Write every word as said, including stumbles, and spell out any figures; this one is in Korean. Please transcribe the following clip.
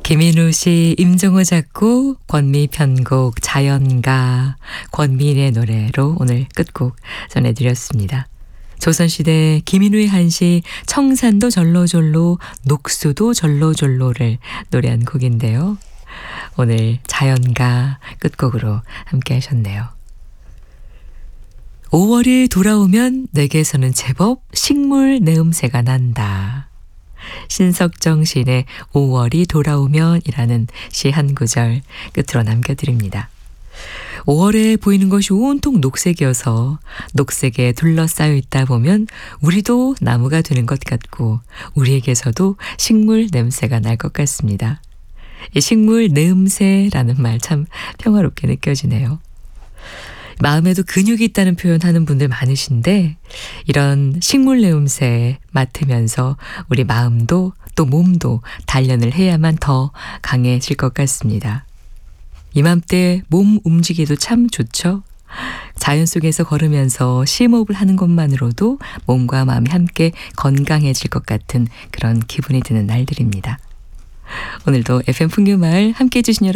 김인우 씨, 임종호 작곡, 권미 편곡, 자연가, 권미인의 노래로 오늘 끝곡 전해드렸습니다. 조선시대 김인우의 한시 청산도 절로절로 녹수도 절로절로를 노래한 곡인데요. 오늘 자연가 끝곡으로 함께 하셨네요. 오월이 돌아오면 내게서는 제법 식물 내음새가 난다. 신석정 시인의 오월이 돌아오면 이라는 시 한 구절 끝으로 남겨드립니다. 오월에 보이는 것이 온통 녹색이어서 녹색에 둘러싸여 있다 보면 우리도 나무가 되는 것 같고 우리에게서도 식물 냄새가 날 것 같습니다. 이 식물 내음새라는 말 참 평화롭게 느껴지네요. 마음에도 근육이 있다는 표현하는 분들 많으신데 이런 식물 내음새 맡으면서 우리 마음도 또 몸도 단련을 해야만 더 강해질 것 같습니다. 이맘때 몸 움직이기도 참 좋죠. 자연 속에서 걸으면서 심호흡을 하는 것만으로도 몸과 마음이 함께 건강해질 것 같은 그런 기분이 드는 날들입니다. 오늘도 에프엠 풍류마을 함께해 주신 여러분